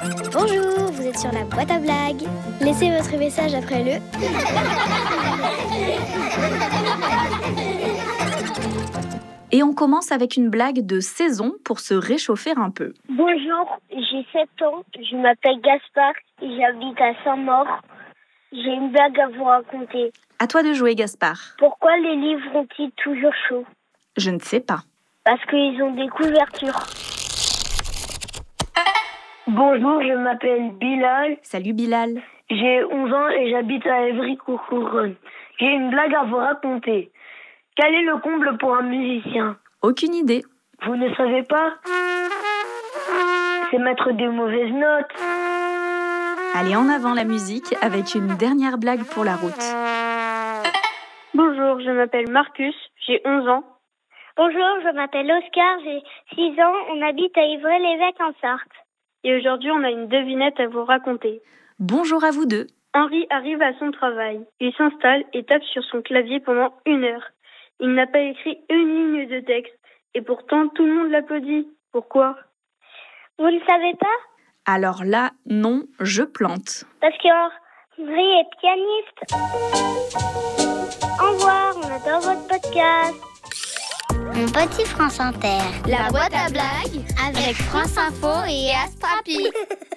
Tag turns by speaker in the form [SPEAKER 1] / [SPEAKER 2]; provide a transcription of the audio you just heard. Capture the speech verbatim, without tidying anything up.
[SPEAKER 1] Bonjour, vous êtes sur la boîte à blagues. Laissez votre message après le...
[SPEAKER 2] Et on commence avec une blague de saison pour se réchauffer un peu.
[SPEAKER 3] Bonjour, j'ai sept ans, je m'appelle Gaspard et j'habite à Saint-Maur. J'ai une blague à vous raconter.
[SPEAKER 2] À toi de jouer, Gaspard.
[SPEAKER 3] Pourquoi les livres ont-ils toujours chaud?
[SPEAKER 2] Je ne sais pas.
[SPEAKER 3] Parce qu'ils ont des couvertures. Bonjour, je m'appelle Bilal.
[SPEAKER 2] Salut Bilal.
[SPEAKER 3] J'ai onze ans et j'habite à Évry-Courcouronnes. J'ai une blague à vous raconter. Quel est le comble pour un musicien?
[SPEAKER 2] Aucune idée.
[SPEAKER 3] Vous ne savez pas? C'est mettre des mauvaises notes.
[SPEAKER 2] Allez, en avant la musique avec une dernière blague pour la route.
[SPEAKER 4] Bonjour, je m'appelle Marcus, j'ai onze ans.
[SPEAKER 3] Bonjour, je m'appelle Oscar, j'ai six ans, on habite à Ivry-l'Évêque en Sarthe.
[SPEAKER 4] Et aujourd'hui, on a une devinette à vous raconter.
[SPEAKER 2] Bonjour à vous deux.
[SPEAKER 4] Henri arrive à son travail. Il s'installe et tape sur son clavier pendant une heure. Il n'a pas écrit une ligne de texte. Et pourtant, tout le monde l'applaudit. Pourquoi?
[SPEAKER 3] Vous ne savez pas?
[SPEAKER 2] Alors là, non, je plante.
[SPEAKER 3] Parce qu'Henri est pianiste. Au revoir, on adore votre podcast.
[SPEAKER 1] Mon petit France Inter.
[SPEAKER 5] La boîte à blagues
[SPEAKER 1] Avec France Info et Astrapi.